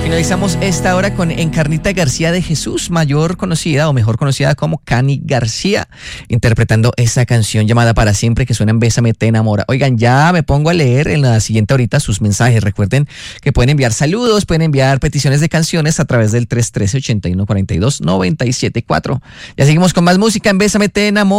Finalizamos esta hora con Encarnita García de Jesús, mayor conocida o mejor conocida como Cani García, interpretando esta canción llamada Para Siempre, que suena en Bésame Te Enamora. Oigan, ya me pongo a leer en la siguiente horita sus mensajes. Recuerden que pueden enviar saludos, pueden enviar peticiones de canciones a través del 313-8142-974. Ya seguimos con más música en Bésame Te Enamora.